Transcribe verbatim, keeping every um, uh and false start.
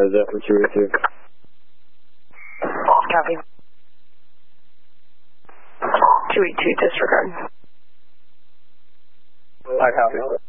is that what you received? Copy. two eight two, disregard. I copy.